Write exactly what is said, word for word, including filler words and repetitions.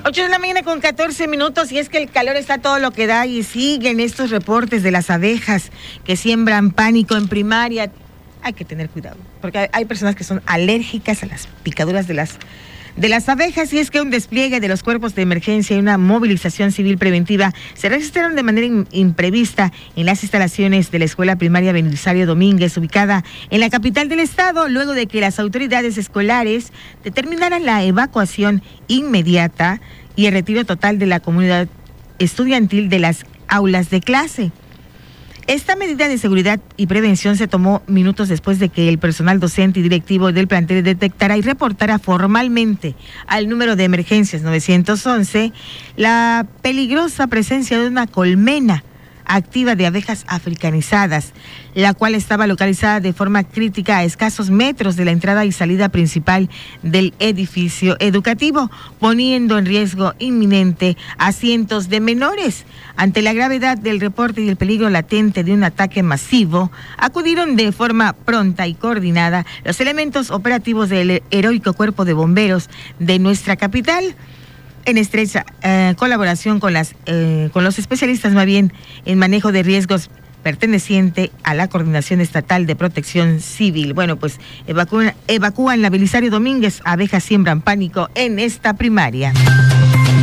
ocho de la mañana con catorce minutos, y es que el calor está todo lo que da y siguen estos reportes de las abejas que siembran pánico en primaria. Hay que tener cuidado, porque hay personas que son alérgicas a las picaduras de las, de las abejas, y es que un despliegue de los cuerpos de emergencia y una movilización civil preventiva se registraron de manera in, imprevista en las instalaciones de la Escuela Primaria Belisario Domínguez, ubicada en la capital del estado, luego de que las autoridades escolares determinaran la evacuación inmediata y el retiro total de la comunidad estudiantil de las aulas de clase. Esta medida de seguridad y prevención se tomó minutos después de que el personal docente y directivo del plantel detectara y reportara formalmente al número de emergencias nueve once la peligrosa presencia de una colmena activa de abejas africanizadas, la cual estaba localizada de forma crítica a escasos metros de la entrada y salida principal del edificio educativo, poniendo en riesgo inminente a cientos de menores. Ante la gravedad del reporte y el peligro latente de un ataque masivo, acudieron de forma pronta y coordinada los elementos operativos del heroico Cuerpo de Bomberos de nuestra capital, en estrecha eh, colaboración con las eh, con los especialistas más bien en manejo de riesgos perteneciente a la Coordinación Estatal de Protección Civil. Bueno, pues evacúan, evacúan la Belisario Domínguez, abejas siembran pánico en esta primaria.